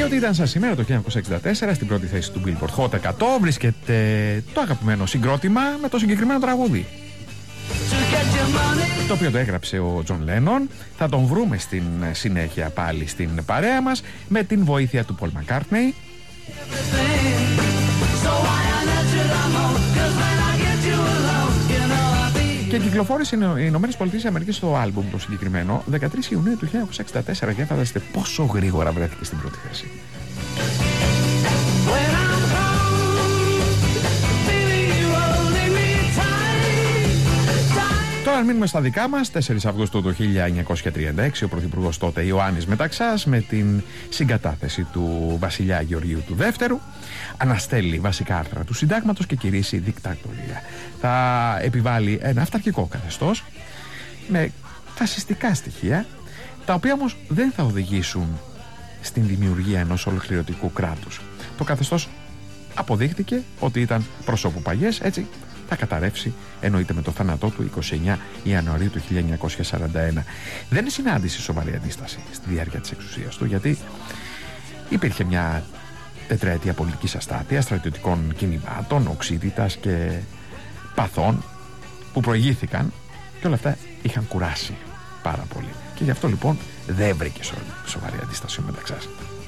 Διότι ήταν σαν σήμερα το 1964 στην πρώτη θέση του Billboard Hot 100 βρίσκεται το αγαπημένο συγκρότημα με το συγκεκριμένο τραγούδι, το οποίο το έγραψε ο Τζον Λένον. Θα τον βρούμε στην συνέχεια πάλι στην παρέα μας με την βοήθεια του Πολ Μακκάρτνεϊ. Και κυκλοφόρησε οι Ηνωμένες Πολιτείες Αμερικής στο άλμπουμ το συγκεκριμένο 13 Ιουνίου του 1964. Για φανταστείτε πόσο γρήγορα βρέθηκε στην πρώτη θέση. Τώρα αν μείνουμε στα δικά μας, 4 Αυγούστου του 1936 ο Πρωθυπουργός τότε Ιωάννης Μεταξάς, με την συγκατάθεση του βασιλιά Γεωργίου του Δεύτερου, αναστέλει βασικά άρθρα του συντάγματος και κηρύσσει δικτατορία. Θα επιβάλλει ένα αυταρχικό καθεστώς με φασιστικά στοιχεία, τα οποία όμως δεν θα οδηγήσουν στην δημιουργία ενός ολοκληρωτικού κράτους. Το καθεστώς αποδείχτηκε ότι ήταν προσώπου παγιές, έτσι θα καταρρεύσει, εννοείται με το θάνατό του 29 Ιανουαρίου του 1941. Δεν συνάντησε σοβαρή αντίσταση στη διάρκεια της εξουσίας του, γιατί υπήρχε μια τετραετία πολιτικής αστάθειας, στρατιωτικών κινημάτων, οξύτητας και παθών που προηγήθηκαν, και όλα αυτά είχαν κουράσει πάρα πολύ. Και γι' αυτό λοιπόν δεν βρήκε σοβαρή αντίσταση ο Μεταξάς.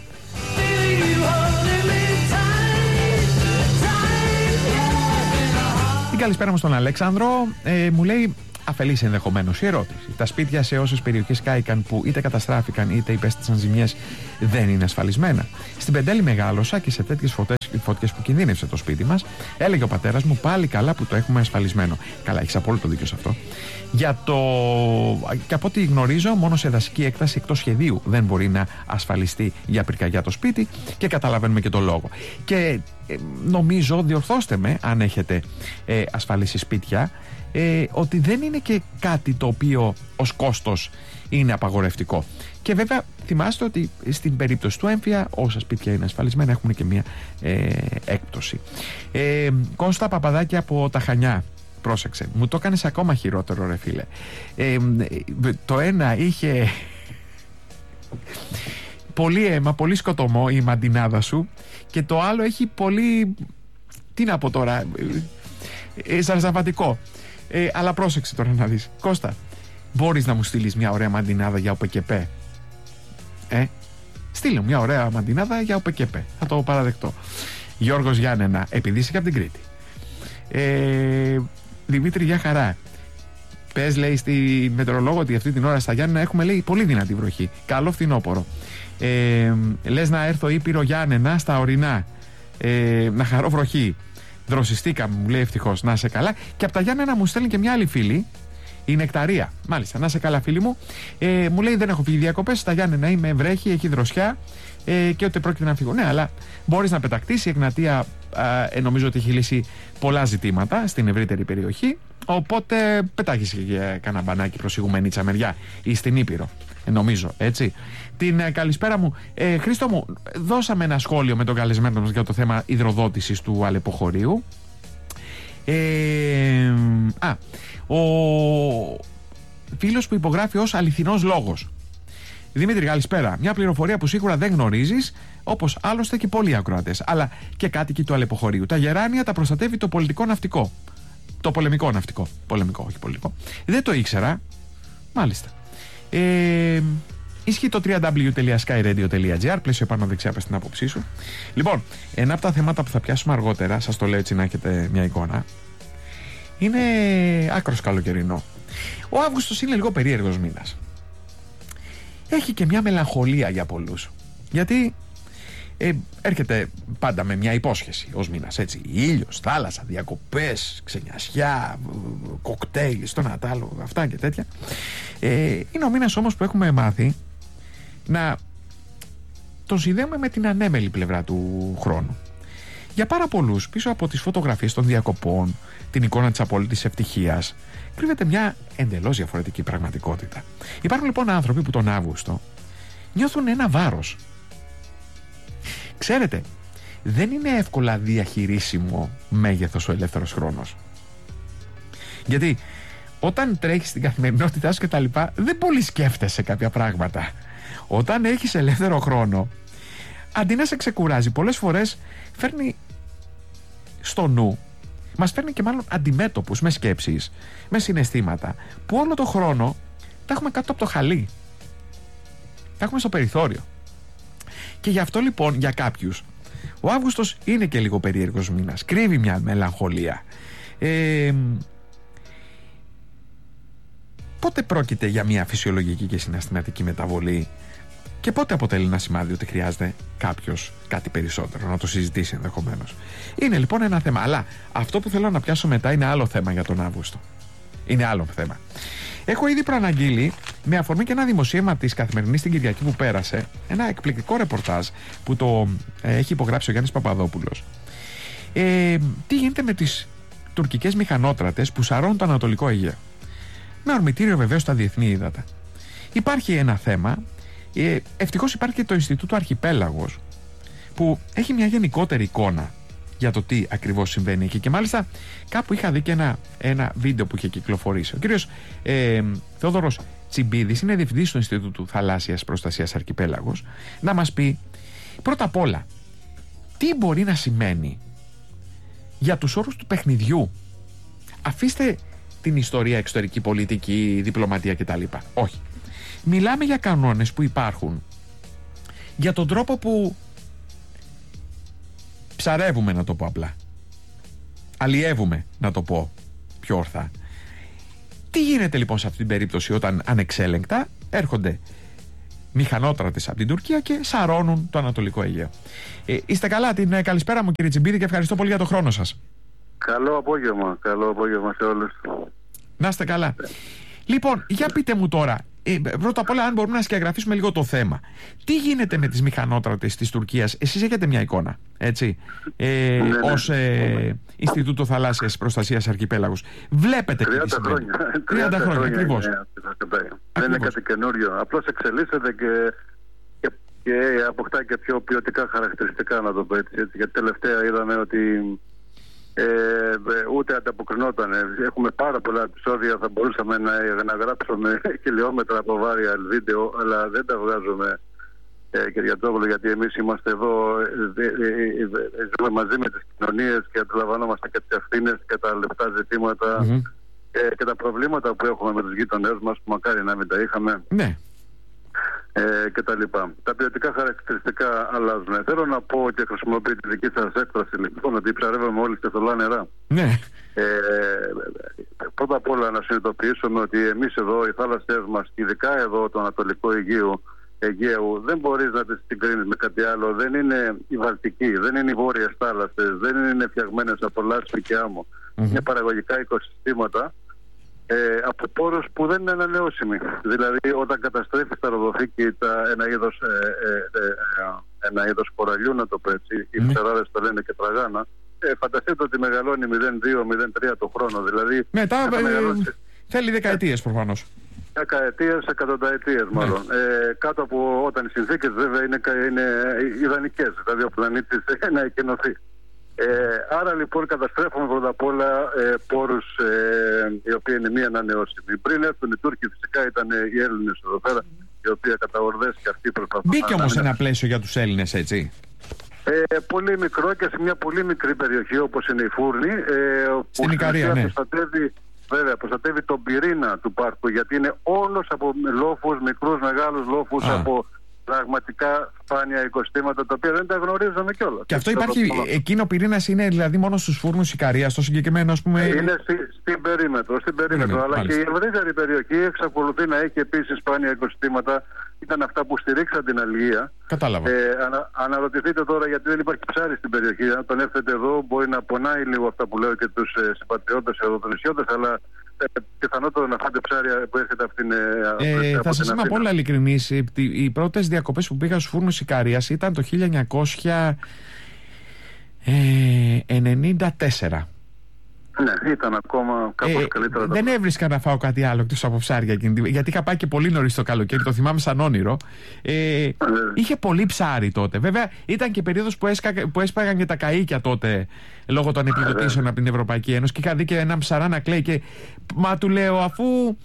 Την καλησπέρα μου στον Αλέξανδρο. Μου λέει αφελής ενδεχομένως η ερώτηση. Τα σπίτια σε όσες περιοχές κάηκαν που είτε καταστράφηκαν είτε υπέστησαν ζημιές δεν είναι ασφαλισμένα? Στην Πεντέλη μεγάλωσα και σε τέτοιες φωτιές που κινδύνευσε το σπίτι μας, έλεγε ο πατέρας μου, πάλι καλά που το έχουμε ασφαλισμένο. Καλά, έχεις απόλυτο δίκιο σε αυτό. Και από ό,τι γνωρίζω, μόνο σε δασική έκταση εκτός σχεδίου δεν μπορεί να ασφαλιστεί για πυρκαγιά το σπίτι, και καταλαβαίνουμε και το λόγο. Και νομίζω, διορθώστε με αν έχετε ασφαλίσει σπίτια, ότι δεν είναι και κάτι το οποίο ως κόστος είναι απαγορευτικό. Και βέβαια θυμάστε ότι στην περίπτωση του έμφυα, όσα σπίτια είναι ασφαλισμένα έχουν και μια έκπτωση. Κώστα Παπαδάκη από τα Χανιά, πρόσεξε, μου το έκανες ακόμα χειρότερο ρε φίλε. Το ένα είχε πολύ αίμα, πολύ σκοτωμό η μαντινάδα σου, και το άλλο έχει πολύ, τι να πω τώρα, ζαρζαβατικό. Αλλά πρόσεξε τώρα να δεις. Κώστα, μπορείς να μου στείλεις μια ωραία μαντινάδα για ΟΠΚΠ? Στείλε μια ωραία μαντινάδα για ΟΠΚΠ, θα το παραδεχτώ. Γιώργος Γιάννενα, επειδή είσαι και από την Κρήτη. Δημήτρη, για χαρά. Πες, λέει, στη μετεωρολόγο ότι αυτή την ώρα στα Γιάννενα έχουμε, λέει, πολύ δυνατή βροχή. Καλό φθινόπωρο. Λες να έρθω Ήπειρο Γιάννενα στα ορεινά, να χαρώ βροχή. Δροσιστήκαμε, μου λέει, ευτυχώς, να είσαι καλά. Και από τα Γιάννενα μου στέλνει και μια άλλη φίλη, η Νεκταρία. Μάλιστα, να είσαι καλά, φίλη μου. Μου λέει, δεν έχω φύγει διακοπές. Στα Γιάννενα είμαι, βρέχει, έχει δροσιά, και ούτε πρόκειται να φύγω. Ναι, αλλά μπορείς να πεταχτείς. Η Εγνατία νομίζω ότι έχει λύσει πολλά ζητήματα στην ευρύτερη περιοχή. Οπότε πετάχεις και κανένα μπανάκι προς ηγουμενίτσα μεριά ή στην Ήπειρο. Νομίζω, έτσι. Την καλησπέρα μου. Χρήστο μου, δώσαμε ένα σχόλιο με τον καλεσμένο μας για το θέμα υδροδότησης του αλεποχωρίου. Ο φίλος που υπογράφει ως αληθινός λόγος. Δημήτρη, καλησπέρα. Μια πληροφορία που σίγουρα δεν γνωρίζεις, όπως άλλωστε και πολλοί ακροατές, αλλά και κάτοικοι του αλεποχωρίου. Τα γεράνια τα προστατεύει το πολιτικό ναυτικό. Το πολεμικό ναυτικό. Πολεμικό, όχι πολιτικό. Δεν το ήξερα. Μάλιστα. Ισχύει το www.skyradio.gr. Πλαίσιο πάνω δεξιά, πες την άποψή σου. Λοιπόν, ένα από τα θέματα που θα πιάσουμε αργότερα, σας το λέω έτσι να έχετε μια εικόνα, είναι άκρος καλοκαιρινό. Ο Αύγουστος είναι λίγο περίεργος μήνας. Έχει και μια μελαγχολία για πολλούς. Γιατί έρχεται πάντα με μια υπόσχεση ως μήνας, έτσι. Ήλιος, θάλασσα, διακοπές, ξενιασιά, κοκτέιλ, στο Νατάλο, αυτά και τέτοια. Είναι ο μήνας όμως που έχουμε μάθει να τον συνδέουμε με την ανέμελη πλευρά του χρόνου. Για πάρα πολλούς, πίσω από τις φωτογραφίες των διακοπών, την εικόνα της απόλυτης ευτυχίας, κρύβεται μια εντελώς διαφορετική πραγματικότητα. Υπάρχουν λοιπόν άνθρωποι που τον Αύγουστο νιώθουν ένα βάρος. Ξέρετε, δεν είναι εύκολα διαχειρίσιμο μέγεθος ο ελεύθερος χρόνος. Γιατί όταν τρέχεις στην καθημερινότητά σου και τα λοιπά, δεν πολύ σκέφτεσαι κάποια πράγματα. Όταν έχεις ελεύθερο χρόνο, αντί να σε ξεκουράζει, πολλές φορές φέρνει στο νου, μας φέρνει και μάλλον αντιμέτωπους με σκέψεις, με συναισθήματα που όλο το χρόνο τα έχουμε κάτω από το χαλί, τα έχουμε στο περιθώριο. Και γι' αυτό λοιπόν για κάποιους ο Αύγουστος είναι και λίγο περίεργος μήνας, κρύβει μια μελαγχολία. Πότε πρόκειται για μια φυσιολογική και συναισθηματική μεταβολή και πότε αποτελεί ένα σημάδι ότι χρειάζεται κάποιος κάτι περισσότερο, να το συζητήσει ενδεχομένως. Είναι λοιπόν ένα θέμα. Αλλά αυτό που θέλω να πιάσω μετά είναι άλλο θέμα για τον Αύγουστο. Είναι άλλο θέμα. Έχω ήδη προαναγγείλει, με αφορμή και ένα δημοσίευμα της Καθημερινής την Κυριακή που πέρασε, ένα εκπληκτικό ρεπορτάζ που το έχει υπογράψει ο Γιάννης Παπαδόπουλος. Τι γίνεται με τις τουρκικές μηχανότρατες που σαρώνουν το Ανατολικό Αιγαίο. Με ορμητήριο βεβαίως τα διεθνή ύδατα. Υπάρχει ένα θέμα. Ευτυχώς υπάρχει και το Ινστιτούτο Αρχιπέλαγος που έχει μια γενικότερη εικόνα για το τι ακριβώς συμβαίνει εκεί. Και μάλιστα κάπου είχα δει και ένα βίντεο που είχε κυκλοφορήσει. Ο κύριος Θεόδωρος Τσιμπίδης είναι διευθυντής του Ινστιτούτου Θαλάσσιας Προστασίας Αρχιπέλαγος, να μας πει πρώτα απ' όλα τι μπορεί να σημαίνει για τους όρους του παιχνιδιού. Αφήστε την ιστορία, εξωτερική πολιτική, διπλωματία κτλ. Όχι. Μιλάμε για κανόνες που υπάρχουν για τον τρόπο που ψαρεύουμε, να το πω απλά. Αλλιεύουμε, να το πω πιο ορθά. Τι γίνεται λοιπόν σε αυτή την περίπτωση όταν ανεξέλεγκτα έρχονται μηχανότρατες από την Τουρκία και σαρώνουν το Ανατολικό Αιγαίο. Είστε καλά? Την καλησπέρα μου κύριε Τσιμπίδη και ευχαριστώ πολύ για το χρόνο σας. Καλό απόγευμα σε όλους. Να είστε καλά. Λοιπόν, για πείτε μου τώρα, πρώτα απ' όλα αν μπορούμε να σκιαγραφίσουμε λίγο το θέμα. Τι γίνεται με τις μηχανότρατες της Τουρκίας? Εσείς έχετε μια εικόνα, έτσι, ως Ινστιτούτο Θαλάσσιας Προστασίας Αρχιπέλαγος. Βλέπετε 30 χρόνια. 30 χρόνια, ακριβώς. Δεν είναι κάτι καινούριο. Απλώς εξελίσσεται και αποκτά και πιο ποιοτικά χαρακτηριστικά, να το πω έτσι. Γιατί τελευταία είδαμε ότι ούτε ανταποκρινόταν. Έχουμε πάρα πολλά επεισόδια, θα μπορούσαμε να γράψουμε χιλιόμετρα από βάρια βίντεο, αλλά δεν τα βγάζουμε, Κυριατόπουλο, γιατί εμείς είμαστε εδώ, ζούμε μαζί με τις κοινωνίες και αντιλαμβανόμαστε και τις ευθύνες και τα λεπτά ζητήματα και τα προβλήματα που έχουμε με τους γείτονές μας, που μακάρι να μην τα είχαμε. Ναι. Και τα λοιπά. Τα ποιοτικά χαρακτηριστικά αλλάζουν. Θέλω να πω και χρησιμοποιώ τη δική σας έκφραση, λοιπόν, ότι ψαρεύουμε όλοι στα θολά νερά. Ναι. Πρώτα απ' όλα να συνειδητοποιήσουμε ότι εμείς εδώ, οι θάλασσές μας, ειδικά εδώ το Ανατολικό Αιγαίου, δεν μπορείς να τις συγκρίνεις με κάτι άλλο. Δεν είναι η Βαλτική, δεν είναι οι βόρειες θάλασσες, δεν είναι φτιαγμένες από λάσπη και άμμο. Είναι παραγωγικά οικοσυστήματα από πόρους που δεν είναι ανανεώσιμοι. Δηλαδή, όταν καταστρέφει τα ροδοθήκη ένα είδος κοραλιού, να το πω έτσι, οι ψαράδες το λένε και τραγάνα, φανταστείτε ότι μεγαλώνει 0,2-0,3 το χρόνο. Δηλαδή, μετά θέλει δεκαετίες προφανώς. Δεκαετίες, εκατονταετίες μάλλον. Κάτω από όταν οι συνθήκες βέβαια είναι ιδανικές, δηλαδή ο πλανήτης να εκενωθεί. Άρα λοιπόν καταστρέφουμε πρώτα απ' όλα πόρους οι οποίοι είναι μη ανανεώσιμοι. Πριν έρθουν οι Τούρκοι, φυσικά ήταν οι Έλληνες εδώ πέρα, οι οποίοι κατά ορδές και αυτοί προσπαθούν. Μπήκε όμως ένα πλαίσιο για τους Έλληνες, έτσι. Πολύ μικρό και σε μια πολύ μικρή περιοχή όπως είναι η Φούρνη, στην Ικαρία, ναι. Προστατεύει τον πυρήνα του πάρκου, γιατί είναι όλος από λόφους, μικρούς, μεγάλους λόφους, από πραγματικά σπάνια οικοστήματα, τα οποία δεν τα γνωρίζαμε κιόλας. Και αυτό υπάρχει, εκείνο ο πυρήνας είναι δηλαδή μόνο στους φούρνους Ικαρίας, στο συγκεκριμένο, ας πούμε. Είναι στην περίμετρο, αλλά μάλιστα. Και η ευρύτερη περιοχή εξακολουθεί να έχει επίσης σπάνια οικοστήματα. Ήταν αυτά που στηρίξαν την αλληλεία. Κατάλαβα. Αναρωτηθείτε τώρα, γιατί δεν υπάρχει ψάρι στην περιοχή. Αν τον έρθετε εδώ, μπορεί να πονάει λίγο αυτά που λέω και τους συμπατριώτες εδώ, τους νησιώτες, αλλά πιθανότερο να φάτε ψάρια που έρχεται από την. Θα σας είμαι απόλυτα ειλικρινής. Οι πρώτες διακοπές που πήγα στους φούρνους Ικαρίας ήταν το 1994. Ναι, ήταν ακόμα κάπως καλύτερα. Δεν έβρισκα να φάω κάτι άλλο εκτός από ψάρια, γιατί είχα πάει και πολύ νωρίς το καλοκαίρι, το θυμάμαι σαν όνειρο. Είχε πολύ ψάρι τότε. Βέβαια, ήταν και περίοδος που έσπαγαν και τα καΐκια τότε λόγω των επιδοτήσεων από την Ευρωπαϊκή Ένωση. Και είχα δει και έναν ψαρά να κλαίει. Μα του λέω, αφού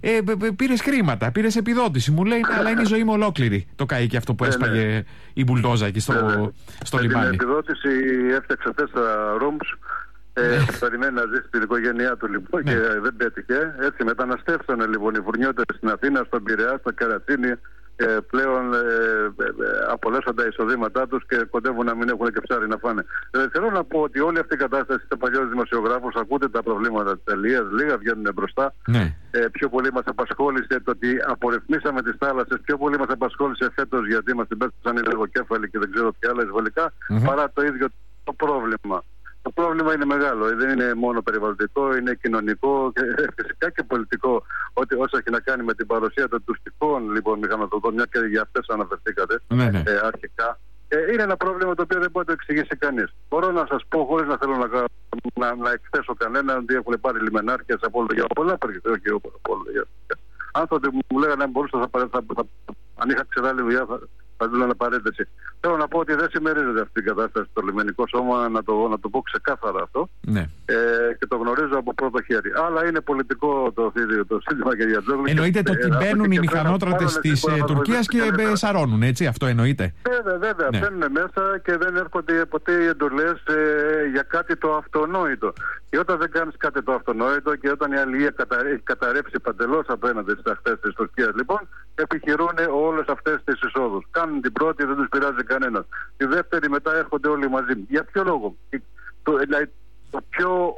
πήρες χρήματα, πήρες επιδότηση. Μου λέει, ναι, αλλά είναι η ζωή μου ολόκληρη. Το καίκι αυτό που έσπαγε η μπουλντόζα εκεί στο λιμάνι. Την επιδότηση έφτιαξε 4 rooms. Περιμένει να ζήσει την οικογένειά του λοιπόν και δεν πέτυχε. Έτσι μεταναστεύσανε λοιπόν οι φουρνιώτες στην Αθήνα, στον Πειραιά, στο Κερατσίνι. Πλέον απολέσαν τα εισοδήματά τους και κοντεύουν να μην έχουν και ψάρι να φάνε. Θέλω να πω ότι όλη αυτή η κατάσταση, είστε παλιός δημοσιογράφος, ακούτε τα προβλήματα της Αλίας, λίγα βγαίνουν μπροστά. Ναι. Πιο πολύ μας απασχόλησε το ότι απορριθμίσαμε τις θάλασσες, πιο πολύ μας απασχόλησε φέτος γιατί μας την πέσαν οι λογοκέφαλοι και δεν ξέρω ποια άλλα εισβολικά, παρά το ίδιο το πρόβλημα. Το πρόβλημα είναι μεγάλο, δεν είναι μόνο περιβαλλοντικό, είναι κοινωνικό και φυσικά και πολιτικό. Ότι όσα έχει να κάνει με την παρουσία των τουριστικών λοιπόν, μηχανοδοτών, μια και για αυτές αναφερθήκατε αρχικά, είναι ένα πρόβλημα το οποίο δεν μπορεί να το εξηγήσει κανείς. Μπορώ να σας πω, χωρίς να θέλω να εκθέσω κανέναν, ότι έχουν πάρει λιμενάρχες από όλο για πολλά περιοχές, όχι από όλο. Άνθρωποι μου λέγανε αν μπορούσα αν είχα ξεδάλει δουλειά θα δούλευα παρένθεση. Θέλω να πω ότι δεν συμμερίζεται αυτή η κατάσταση στο λιμενικό σώμα, να το πω ξεκάθαρα αυτό. Ναι. Και το γνωρίζω από πρώτο χέρι. Αλλά είναι πολιτικό το σύνθημα και για Τζόγλου. Εννοείται το ότι μπαίνουν οι μηχανότρατες της Τουρκίας και σαρώνουν, έτσι, αυτό εννοείται. Βέβαια. Ναι. Μπαίνουν μέσα και δεν έρχονται ποτέ οι εντολές για κάτι το αυτονόητο. Και όταν δεν κάνεις κάτι το αυτονόητο και όταν η αλληλεία έχει καταρρεύσει παντελώς απέναντι στις ακτές της Τουρκίας, λοιπόν, επιχειρούν όλες αυτές τις εισόδους. Κάνουν την πρώτη, δεν τους πειράζει κανένας. Τη δεύτερη μετά έρχονται όλοι μαζί. Για ποιο λόγο? Το πιο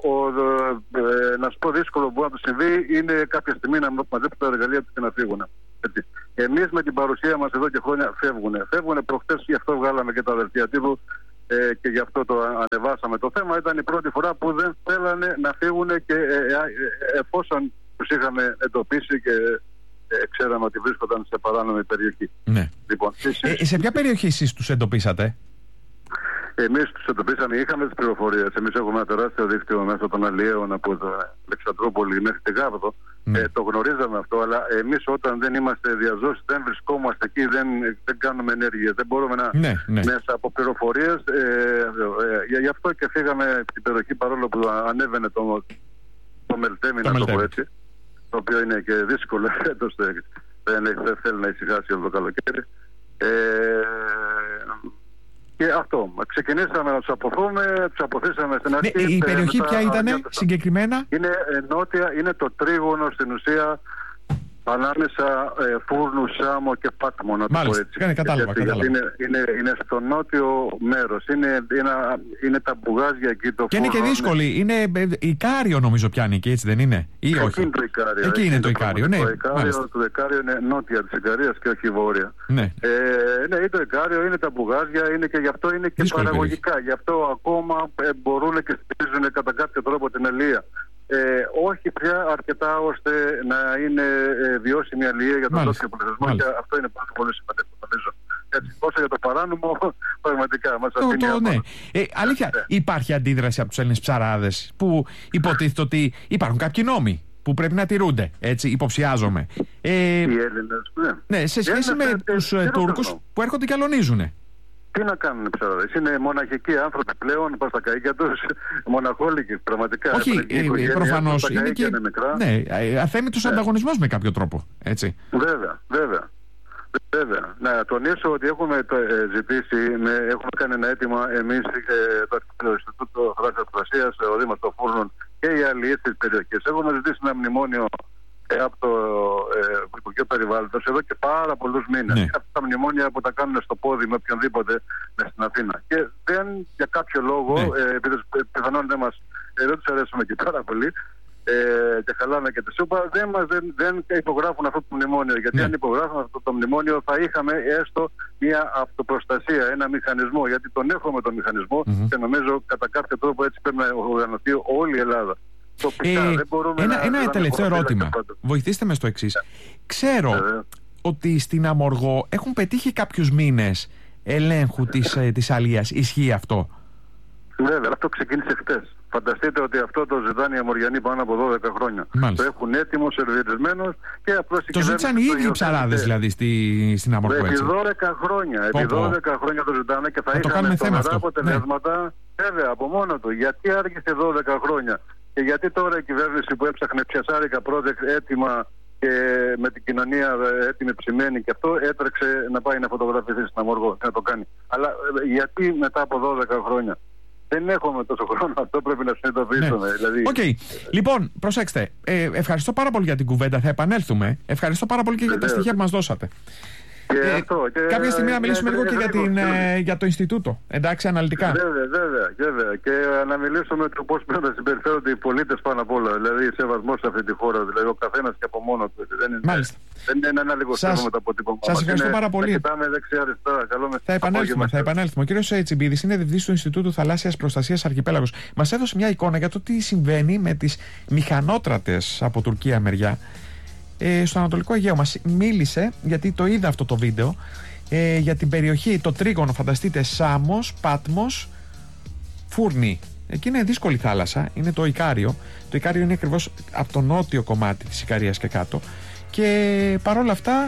να σου πω δύσκολο που μπορεί να του συμβεί είναι κάποια στιγμή να μαζέψουν τα εργαλεία τους και να φύγουν. Εμείς με την παρουσία μας εδώ και χρόνια φεύγουν. Προχτές γι' αυτό βγάλαμε και τα δελτία τύπου και γι' αυτό το ανεβάσαμε το θέμα. Ήταν η πρώτη φορά που δεν θέλανε να φύγουν και εφόσον τους είχαμε εντοπίσει και ξέραμε ότι βρίσκονταν σε παράνομη περιοχή. Ναι. Λοιπόν, σε ποια περιοχή εσείς τους εντοπίσατε? Εμείς τους εντοπίσαμε, είχαμε τις πληροφορίες. Εμείς έχουμε ένα τεράστιο δίκτυο μέσα των αλλιέων από το Αλεξανδρούπολη μέχρι τη Γάβδο. Το γνωρίζαμε αυτό, αλλά εμείς όταν δεν είμαστε διαζώσεις, δεν βρισκόμαστε εκεί, δεν κάνουμε ενέργειες, δεν μπορούμε να μέσα από πληροφορίες. Γι' αυτό και φύγαμε την περιοχή, παρόλο που ανέβαινε το Μελτέμι, να το πω έτσι. Το οποίο είναι και δύσκολο φέτος, δεν θέλει να ησυχάσει όλο το καλοκαίρι. Και αυτό. Ξεκινήσαμε να τους αποθούμε, τους αποθήσαμε στην αρχή. Η περιοχή ποια ήτανε συγκεκριμένα? Είναι νότια, είναι το τρίγωνο στην ουσία ανάμεσα Φούρνου, Σάμο και Πάτμο, να το πω έτσι. Κατάλαβα. Είναι στο νότιο μέρος. Είναι τα μπουγάζια εκεί. Και είναι και δύσκολη. Είναι Ικάριο νομίζω πιάνει εκεί, έτσι δεν είναι? Ή όχι? Εκεί είναι το Ικάριο. Το Ικάριο είναι νότια της Ικαρίας και όχι βόρεια. Ναι, είναι το Ικάριο, είναι τα μπουγάζια, είναι και γι' αυτό είναι και παραγωγικά. Γι' αυτό ακόμα μπορούν και στηρίζουν κατά κάποιο τρόπο την αλληλεία. Όχι πια αρκετά ώστε να είναι βιώσιμη αλληλεία για τον τόπιο πληθυσμό και αυτό είναι πάρα πολύ σημαντικό, νομίζω. Έτσι, όσο για το παράνομο, πραγματικά μας αφήνει αλήθεια, υπάρχει αντίδραση από τους Έλληνες ψαράδες που υποτίθεται ότι υπάρχουν κάποιοι νόμοι που πρέπει να τηρούνται, έτσι, υποψιάζομαι. Οι Έλληνες, ναι, σε σχέση με τους Τούρκους που έρχονται και αλωνίζουνε. Τι να κάνουν οι ψαράδες? Είναι μοναχικοί άνθρωποι πλέον, πας στα καΐκια τους, μοναχόλικοι πραγματικά. Όχι, προφανώς είναι και αθέμητος ανταγωνισμός με κάποιο τρόπο, έτσι. Βέβαια. Να τονίσω ότι έχουμε ζητήσει, έχουμε κάνει ένα αίτημα εμείς το Ινστιτούτο Θαλάσσιας Προστασίας, ο Δήμος των Φούρνων και οι αλληλείς της περιοχής. Έχουμε ζητήσει ένα μνημόνιο από το Υπουργείο Περιβάλλοντος εδώ και πάρα πολλούς μήνες. Αυτά τα μνημόνια που τα κάνουν στο πόδι με οποιονδήποτε στην Αθήνα. Και για κάποιο λόγο, επειδή πιθανόν δεν τους αρέσουμε και πάρα πολύ και χαλάμε και τη σούπα, δεν υπογράφουν αυτό το μνημόνιο. Γιατί αν υπογράφουν αυτό το μνημόνιο θα είχαμε έστω μια αυτοπροστασία, ένα μηχανισμό. Γιατί τον έχουμε τον μηχανισμό και νομίζω κατά κάποιο τρόπο έτσι πρέπει να οργανωθεί όλη η Ελλάδα. Ένα τελευταίο ερώτημα. Βοηθήστε με στο εξής. Ξέρω ότι στην Αμοργό έχουν πετύχει κάποιους μήνες ελέγχου της αλίας. Ισχύει αυτό? Βέβαια, αυτό ξεκίνησε χτες. Φανταστείτε ότι αυτό το ζητάνε οι Αμοριανοί πάνω από 12 χρόνια. Μάλιστα. Το έχουν έτοιμο, σερβιρισμένος και απλώς το ζήτησαν οι ίδιοι ψαράδες δηλαδή στην Αμοργό, έτσι. Επί 12 χρόνια. Επί 12 χρόνια το ζητάνε και θα είχαμε τρομερά αποτελέσματα. Βέβαια, από μόνο του. Γιατί άργησε 12 χρόνια? Και γιατί τώρα η κυβέρνηση που έψαχνε πιασάρικα project έτοιμα και με την κοινωνία έτοιμη ψημένη και αυτό, έτρεξε να πάει να φωτογραφηθεί στην Αμοργό και να το κάνει. Αλλά γιατί μετά από 12 χρόνια? Δεν έχουμε τόσο χρόνο, αυτό πρέπει να συνειδητοποιήσουμε. Ναι. Δηλαδή... Λοιπόν, προσέξτε. Ευχαριστώ πάρα πολύ για την κουβέντα. Θα επανέλθουμε. Ευχαριστώ πάρα πολύ και για τα στοιχεία που μας δώσατε. Κάποια στιγμή να μιλήσουμε λίγο και για το Ινστιτούτο. Εντάξει, αναλυτικά. Βέβαια. Και να μιλήσουμε το πώς πρέπει να συμπεριφέρονται οι πολίτες πάνω απ' όλα. Δηλαδή, σεβασμός σε αυτή τη χώρα. Δηλαδή, ο καθένας και από μόνο του. Δεν είναι ένα λίγο στέλνο με τα αποτύπωμα. Σας ευχαριστώ πάρα πολύ. Κοιτάμε δεξιά-αριστερά. Θα επανέλθουμε. Ο κύριος Τσιμπίδης είναι διευθυντής του Ινστιτούτου Θαλάσσιας Προστασίας Αρχιπέλαγος. Μας έδωσε μια εικόνα για το τι συμβαίνει με τις μηχανότρατες από Τουρκία μεριά. Στο Ανατολικό Αιγαίο. Μας μίλησε, γιατί το είδα αυτό το βίντεο, για την περιοχή, το τρίγωνο, φανταστείτε, Σάμος, Πάτμος, Φούρνη. Εκεί είναι δύσκολη θάλασσα, είναι το Ικάριο. Το Ικάριο είναι ακριβώς από το νότιο κομμάτι της Ικαρίας και κάτω. Και παρόλα αυτά,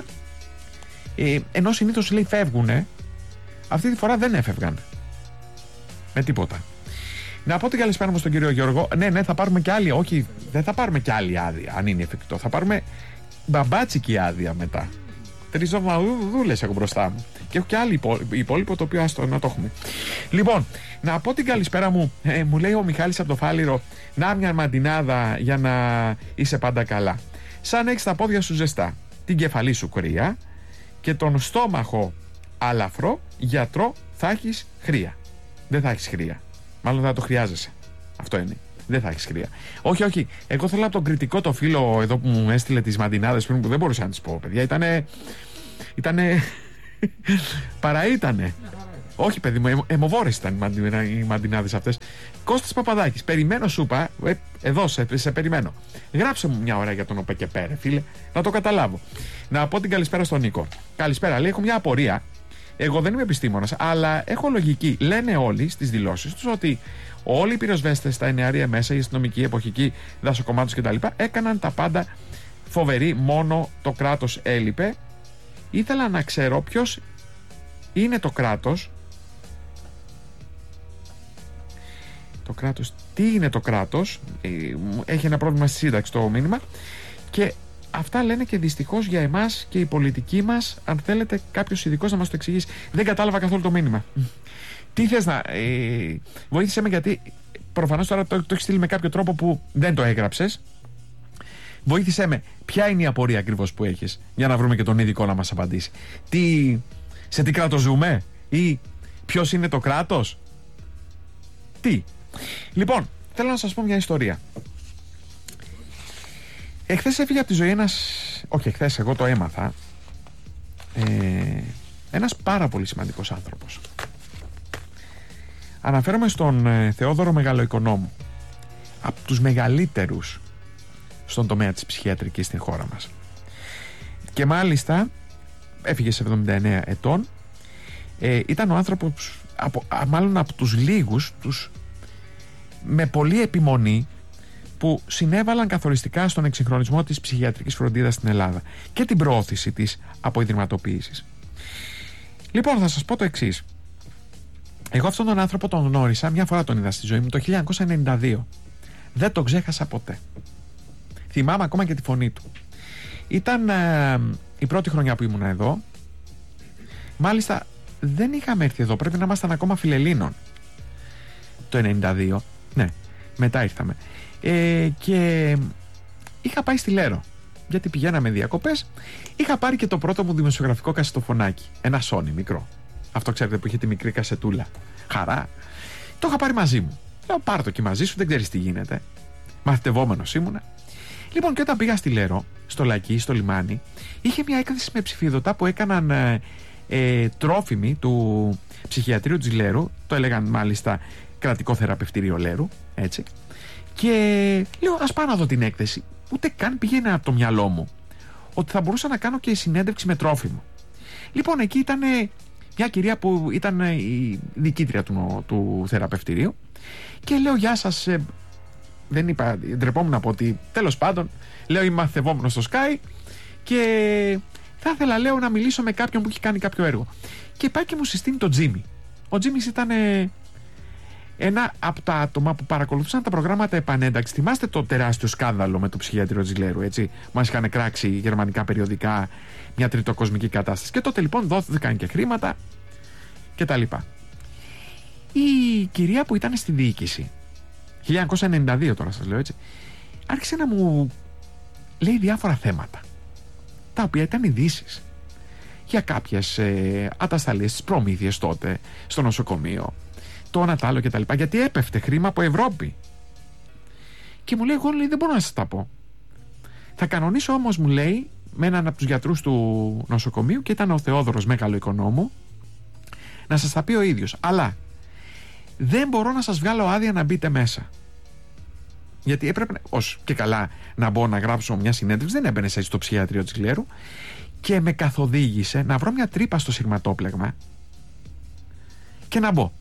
ενώ συνήθως λέει φεύγουνε, αυτή τη φορά δεν έφευγαν. Με τίποτα. Να πω την καλησπέρα μου στον κύριο Γιώργο. Ναι, θα πάρουμε και άλλη. Όχι, δεν θα πάρουμε και άλλη άδεια, αν είναι εφικτό. Θα πάρουμε μπαμπάτσικη άδεια μετά. 3 εβδομαδούλες έχω μπροστά μου. Και έχω και άλλη υπόλοιπο, το οποίο άστο να το έχουμε. Λοιπόν, να πω την καλησπέρα μου. Μου λέει ο Μιχάλης από το Φάληρο, να μια μαντινάδα για να είσαι πάντα καλά. Σαν έχεις τα πόδια σου ζεστά, την κεφαλή σου κρύα και τον στόμαχο αλαφρό, γιατρό θα έχεις χρία. Δεν θα έχεις χρία. Μάλλον θα το χρειάζεσαι. Αυτό είναι. Δεν θα έχεις χρία. Όχι. Εγώ θέλω από τον κριτικό το φίλο εδώ που μου έστειλε τις μαντινάδες πριν, που δεν μπορούσα να τις πω, παιδιά. Ήτανε. Παραήτανε. Όχι, παιδί μου, αιμοβόρες ήταν οι μαντινάδες αυτές. Κώστας Παπαδάκης, περιμένω, σου είπα. Εδώ σε περιμένω. Γράψε μου μια ώρα για τον ΟΠΕΚΕΠΕ, φίλε, να το καταλάβω. Να πω την καλησπέρα στον Νίκο. Καλησπέρα, λέει, έχω μια απορία. Εγώ δεν είμαι επιστήμονας, αλλά έχω λογική. Λένε όλοι στις δηλώσεις τους ότι όλοι οι πυροσβέστες στα εννιάρια μέσα, οι αστυνομικοί, εποχικοί, δασοκομάτους κτλ. Έκαναν τα πάντα φοβεροί, μόνο το κράτος έλειπε. Ήθελα να ξέρω ποιος είναι το κράτος. Το κράτος, τι είναι το κράτος? Έχει ένα πρόβλημα στη σύνταξη το μήνυμα. Και αυτά λένε και δυστυχώς για εμάς και η πολιτική μας. Αν θέλετε κάποιος ειδικός να μας το εξηγήσει. Δεν κατάλαβα καθόλου το μήνυμα. Τι θες να... βοήθησε με, γιατί προφανώς τώρα το έχεις στείλει με κάποιο τρόπο που δεν το έγραψες. Βοήθησέ με. Ποια είναι η απορία ακριβώς που έχεις, για να βρούμε και τον ειδικό να μας απαντήσει. Σε τι κράτος ζούμε? Ή ποιος είναι το κράτος? Τι? Λοιπόν, θέλω να σας πω μια ιστορία. Εχθές έφυγε από τη ζωή όχι εχθές, εγώ το έμαθα, ένας πάρα πολύ σημαντικός άνθρωπος. Αναφέρομαι στον Θεόδωρο Μεγαλοοικονόμου, από τους μεγαλύτερους στον τομέα της ψυχιατρικής στην χώρα μας. Και μάλιστα έφυγε σε 79 ετών. Ήταν ο άνθρωπος, μάλλον από τους λίγους, με πολλή επιμονή, που συνέβαλαν καθοριστικά στον εξυγχρονισμό της ψυχιατρικής φροντίδας στην Ελλάδα και την προώθηση της αποϊδρυματοποίησης. Λοιπόν, θα σας πω το εξής. Εγώ αυτόν τον άνθρωπο τον γνώρισα, μια φορά τον είδα στη ζωή μου, το 1992. Δεν τον ξέχασα ποτέ. Θυμάμαι ακόμα και τη φωνή του. Ήταν η πρώτη χρονιά που ήμουν εδώ. Μάλιστα δεν είχαμε έρθει εδώ, πρέπει να ήμασταν ακόμα φιλελλήνων το 92. Ναι, μετά ήρθαμε. Και είχα πάει στη Λέρο, γιατί πηγαίναμε διακοπές. Είχα πάρει και το πρώτο μου δημοσιογραφικό κασετοφωνάκι, ένα Sony μικρό. Αυτό ξέρετε που είχε τη μικρή κασετούλα. Χαρά. Το είχα πάρει μαζί μου. Λέω, πάρ' το και μαζί σου, δεν ξέρεις τι γίνεται. Μαθητευόμενος ήμουνα. Λοιπόν, και όταν πήγα στη Λέρο, στο Λακκί, στο λιμάνι, είχε μια έκθεση με ψηφιδωτά που έκαναν τρόφιμοι του ψυχιατρίου της Λέρου. Το έλεγαν μάλιστα κρατικό θεραπευτήριο Λέρου, έτσι. Και λέω, ας πάω να δω την έκθεση. Ούτε καν πήγαινε από το μυαλό μου ότι θα μπορούσα να κάνω και συνέντευξη με τρόφιμο. Λοιπόν, εκεί ήταν μια κυρία που ήταν η διοικήτρια του θεραπευτηρίου. Και λέω, γεια σας. Δεν είπα, ντρεπόμουν να πω ότι, τέλος πάντων, λέω, είμαι μαθητευόμενος στο Sky και θα ήθελα, λέω, να μιλήσω με κάποιον που έχει κάνει κάποιο έργο. Και πάει και μου συστήνει τον Τζίμι. Ο Τζίμις ήταν ένα από τα άτομα που παρακολουθούσαν τα προγράμματα επανένταξη. Θυμάστε το τεράστιο σκάνδαλο με το ψυχιατρίο της Λέρου, έτσι? Μας είχαν κράξει γερμανικά περιοδικά, μια τριτοκοσμική κατάσταση. Και τότε λοιπόν δόθηκαν και χρήματα και τα λοιπά. Η κυρία που ήταν στη διοίκηση, 1992 τώρα σας λέω, έτσι, άρχισε να μου λέει διάφορα θέματα, τα οποία ήταν ειδήσεις για κάποιες ατασταλίες, τις προμήθειες τότε στο νοσοκομείο, το ένα τ' άλλο και τα λοιπά, γιατί έπεφτε χρήμα από Ευρώπη. Και μου λέει, εγώ λέει, δεν μπορώ να σας τα πω. Θα κανονίσω όμως, μου λέει, με έναν από τους γιατρούς του νοσοκομείου, και ήταν ο Θεόδωρος, μέγαλο οικονόμου, να σας τα πει ο ίδιος. Αλλά δεν μπορώ να σας βγάλω άδεια να μπείτε μέσα. Γιατί έπρεπε ως και καλά να μπω να γράψω μια συνέντευξη, δεν έμπαινε στο ψυχιατρίο της Λέρου, και με καθοδήγησε να βρω μια τρύπα στο συρματόπλεγμα και να μπω.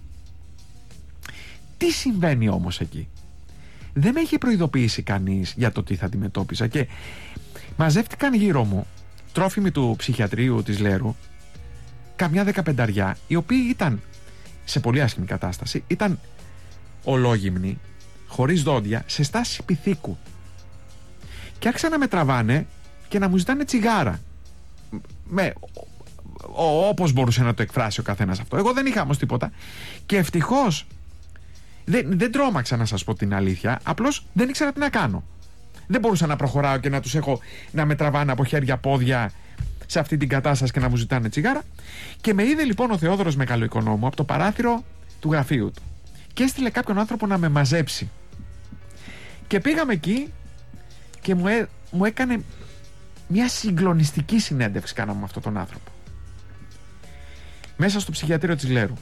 Τι συμβαίνει όμως εκεί? Δεν με είχε προειδοποιήσει κανείς για το τι θα αντιμετώπιζα, και μαζεύτηκαν γύρω μου τρόφιμοι του ψυχιατρίου της Λέρου, καμιά 15, οι οποίοι ήταν σε πολύ άσχημη κατάσταση, ήταν ολόγυμνοι, χωρίς δόντια, σε στάση πυθίκου, και άρχισαν να με τραβάνε και να μου ζητάνε τσιγάρα, όπως μπορούσε να το εκφράσει ο καθένας αυτό. Εγώ δεν είχα όμως τίποτα, και ευτυχώς δεν τρόμαξα, να σας πω την αλήθεια. Απλώς δεν ήξερα τι να κάνω. Δεν μπορούσα να προχωράω και να τους έχω να με τραβάνε από χέρια πόδια σε αυτή την κατάσταση και να μου ζητάνε τσιγάρα. Και με είδε λοιπόν ο Θεόδωρος μεγαλοοικονόμου από το παράθυρο του γραφείου του και έστειλε κάποιον άνθρωπο να με μαζέψει. Και πήγαμε εκεί και μου έκανε μια συγκλονιστική συνέντευξη, κάναμε με αυτόν τον άνθρωπο μέσα στο ψυχιατρίο της Λέρου.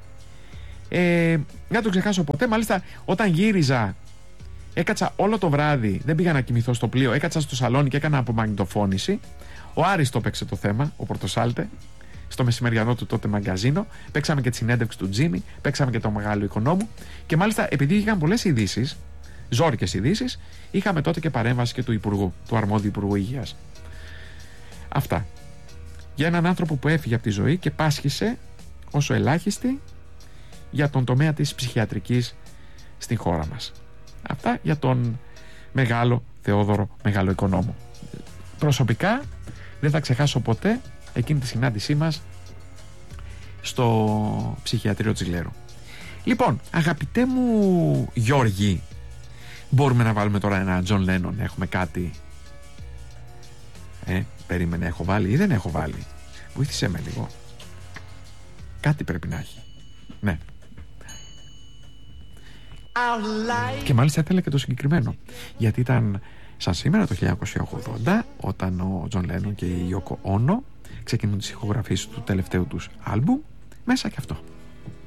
Δεν το ξεχάσω ποτέ. Μάλιστα, όταν γύριζα, έκατσα όλο το βράδυ, δεν πήγα να κοιμηθώ στο πλοίο, έκατσα στο σαλόνι και έκανα απομαγνητοφώνηση. Ο Άρης το παίξε το θέμα, ο Πορτοσάλτε, στο μεσημεριανό του τότε μαγκαζίνο. Παίξαμε και τη συνέντευξη του Τζίμι, παίξαμε και το μεγάλο οικονόμου. Και μάλιστα, επειδή είχαν πολλές ειδήσεις, ζόρικες ειδήσεις, είχαμε τότε και παρέμβαση και του Υπουργού, του αρμόδιου Υπουργού Υγείας. Αυτά. Για έναν άνθρωπο που έφυγε από τη ζωή και πάσχησε όσο ελάχιστη για τον τομέα της ψυχιατρικής στην χώρα μας. Αυτά για τον μεγάλο Θεόδωρο μεγαλοοικονόμου. Προσωπικά δεν θα ξεχάσω ποτέ εκείνη τη συνάντησή μας στο ψυχιατρίο της Λέρου. Λοιπόν, αγαπητέ μου Γιώργη, μπορούμε να βάλουμε τώρα ένα Τζον Λένον? Έχουμε κάτι? Περίμενε, έχω βάλει ή δεν έχω βάλει? Βοήθησέ με λίγο. Κάτι πρέπει να έχει. Ναι. Και μάλιστα ήθελα και το συγκεκριμένο, γιατί ήταν σαν σήμερα το 1980 όταν ο Τζον Λένον και η Ιόκο Όνο ξεκινούν τις ηχογραφίες του τελευταίου τους άλμπουμ, μέσα και αυτό.